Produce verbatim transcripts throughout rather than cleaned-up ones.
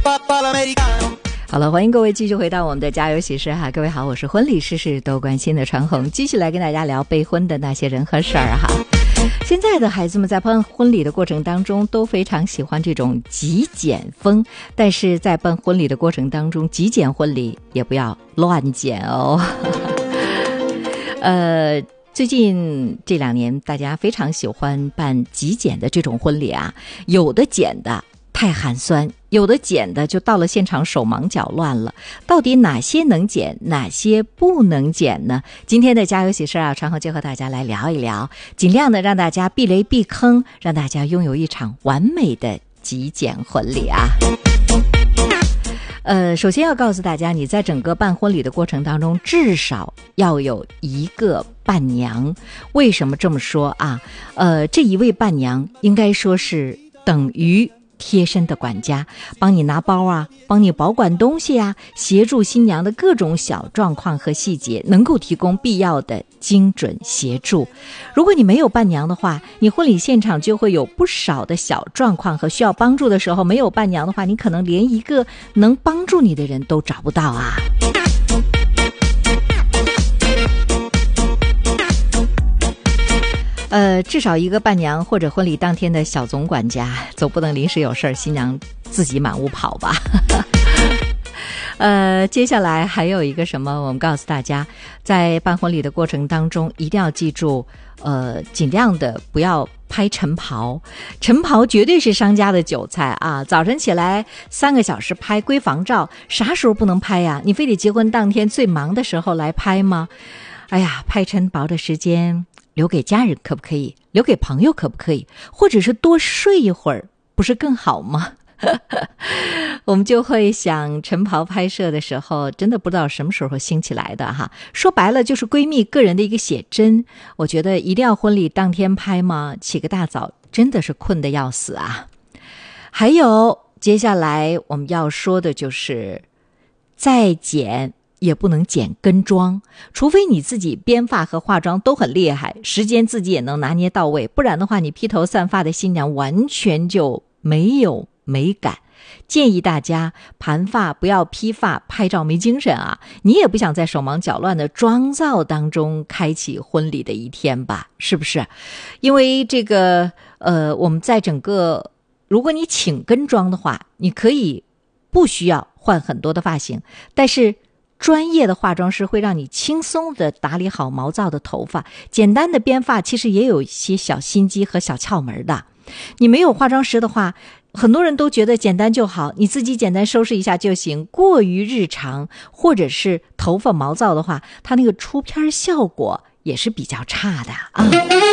好了，欢迎各位继续回到我们的家有喜事哈。各位好，我是婚礼事事都关心的传红，继续来跟大家聊备婚的那些人和事儿哈。现在的孩子们在办婚礼的过程当中都非常喜欢这种极简风，但是在办婚礼的过程当中，极简婚礼也不要乱剪哦。呃最近这两年大家非常喜欢办极简的这种婚礼啊，有的剪的太寒酸，有的剪的就到了现场手忙脚乱了。到底哪些能剪，哪些不能剪呢？今天的家有喜事啊，传红就和大家来聊一聊，尽量的让大家避雷避坑，让大家拥有一场完美的极简婚礼啊。呃，首先要告诉大家，你在整个办婚礼的过程当中，至少要有一个伴娘。为什么这么说啊？呃，这一位伴娘应该说是等于贴身的管家，帮你拿包啊，帮你保管东西啊，协助新娘的各种小状况和细节，能够提供必要的精准协助。如果你没有伴娘的话，你婚礼现场就会有不少的小状况和需要帮助的时候，没有伴娘的话，你可能连一个能帮助你的人都找不到啊。呃，至少一个伴娘或者婚礼当天的小总管家，总不能临时有事儿，新娘自己满屋跑吧。呃，接下来还有一个什么，我们告诉大家，在办婚礼的过程当中，一定要记住，呃，尽量的不要拍晨袍，晨袍绝对是商家的韭菜啊！早晨起来三个小时拍闺房照，啥时候不能拍呀？你非得结婚当天最忙的时候来拍吗？哎呀，拍晨袍的时间留给家人可不可以？留给朋友可不可以？或者是多睡一会儿，不是更好吗？我们就会想，晨袍拍摄的时候真的不知道什么时候兴起来的哈。说白了就是闺蜜个人的一个写真。我觉得一定要婚礼当天拍吗？起个大早真的是困得要死啊。还有接下来我们要说的就是再剪也不能剪跟妆，除非你自己编发和化妆都很厉害，时间自己也能拿捏到位，不然的话你披头散发的新娘完全就没有美感。建议大家盘发不要披发，拍照没精神啊！你也不想在手忙脚乱的妆造当中开启婚礼的一天吧？是不是？因为这个呃，我们在整个，如果你请跟妆的话，你可以不需要换很多的发型，但是专业的化妆师会让你轻松的打理好毛躁的头发，简单的编发其实也有一些小心机和小窍门的。你没有化妆师的话，很多人都觉得简单就好，你自己简单收拾一下就行。过于日常或者是头发毛躁的话，它那个出片效果也是比较差的啊。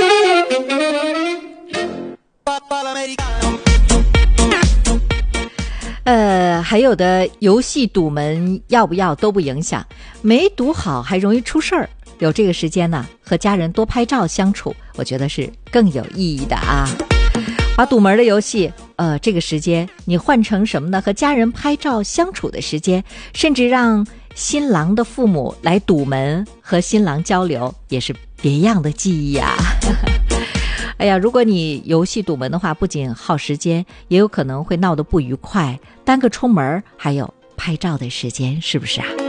呃，还有的游戏堵门要不要都不影响，没堵好还容易出事儿。有这个时间呢，和家人多拍照相处，我觉得是更有意义的啊。把堵门的游戏，呃，这个时间你换成什么呢？和家人拍照相处的时间，甚至让新郎的父母来堵门和新郎交流，也是别样的记忆啊。哎呀，如果你游戏堵门的话，不仅耗时间，也有可能会闹得不愉快，耽搁出门，还有拍照的时间，是不是啊？